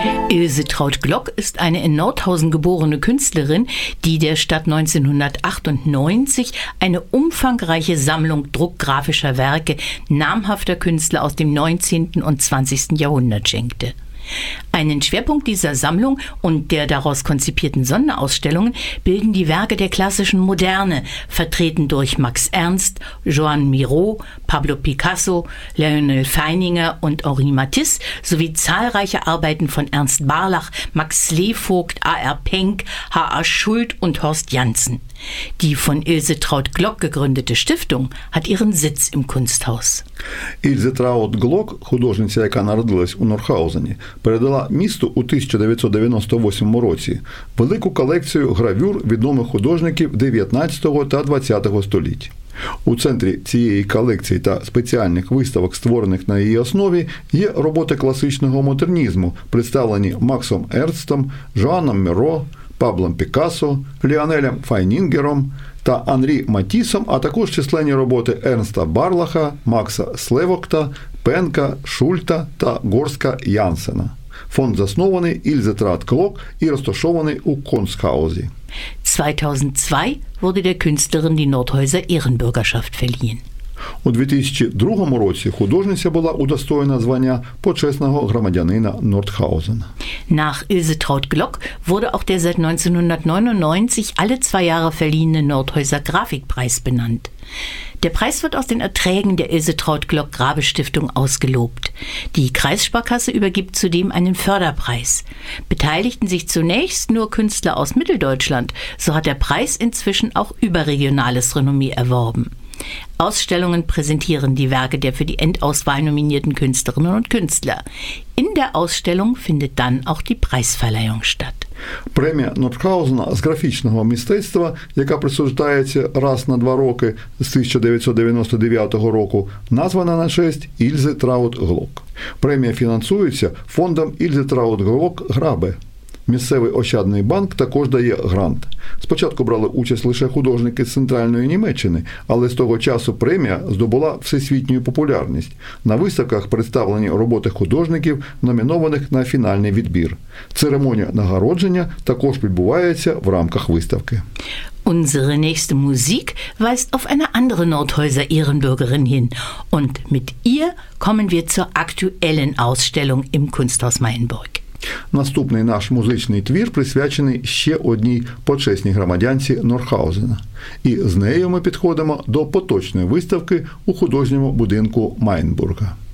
Ilse Traut-Glock ist eine in Nordhausen geborene Künstlerin, die der Stadt 1998 eine umfangreiche Sammlung druckgrafischer Werke namhafter Künstler aus dem 19. und 20. Jahrhundert schenkte. Einen Schwerpunkt dieser Sammlung und der daraus konzipierten Sonderausstellungen bilden die Werke der klassischen Moderne, vertreten durch Max Ernst, Joan Miró, Pablo Picasso, Léonel Feininger und Henri Matisse sowie zahlreiche Arbeiten von Ernst Barlach, Max Slevogt, A.R. Penck, H.A. Schuld und Horst Janssen. Die von Ilse Traut-Glock gegründete Stiftung hat ihren Sitz im Kunsthaus. Ільзе Траут-Глок, художниця, яка народилась у Нордхаузені, передала місту у 1998 році велику колекцію гравюр відомих художників 19 та 20 століть. У центрі цієї колекції та спеціальних виставок, створених на її основі, є роботи класичного модернізму, представлені Максом Ернстом, Жоаном Міро, Паблом Пікассо, Ліонелем Файнінгером та Анрі Матісом, а також численні роботи Ернста Барлаха, Макса Слевокта, Пенка, Шульта та Горска Янсена. Фонд заснований Ільзе Traut-Glock і розташований у Kunsthausі. 2002 wurde der Künstlerin die Nordhäuser Ehrenbürgerschaft verliehen. У 2002 році художниця була удостоєна звання почесного громадянина Нордхаузена. Nach Ilse Traut-Glock wurde auch der seit 1999 alle 2 Jahre verliehene Nordhäuser Grafikpreis benannt. Der Preis wird aus den Erträgen der Ilse Traut-Glock Grabestiftung ausgelobt. Die Kreissparkasse übergibt zudem einen Förderpreis. Beteiligten sich zunächst nur Künstler aus Mitteldeutschland, so hat der Preis inzwischen auch überregionales Renommee erworben. Ausstellungen präsentieren die Werke der für die Endauswahl nominierten Künstlerinnen und Künstler. In der Ausstellung findet dann auch die Preisverleihung statt. Премія Нордхаузена з графічного мистецтва, яка присуджується раз на 2 роки з 1999 року, названа на честь Ільзи Траут-Глок. Премія фінансується фондом Ільзи Траут-Глок Грабе. Місцевий Ощадний банк також дає грант. Спочатку брали участь лише художники з Центральної Німеччини, але з того часу премія здобула всесвітню популярність. На виставках представлені роботи художників, номінованих на фінальний відбір. Церемонія нагородження також відбувається в рамках виставки. Unsere nächste Musik weist auf eine andere Nordhäuser Ehrenbürgerin hin. Und mit ihr kommen wir zur aktuellen Ausstellung im Kunsthaus Mayenburg. Наступний наш музичний твір присвячений ще одній почесній громадянці Нордхаузена. І з нею ми підходимо до поточної виставки у художньому будинку Маєнбурга.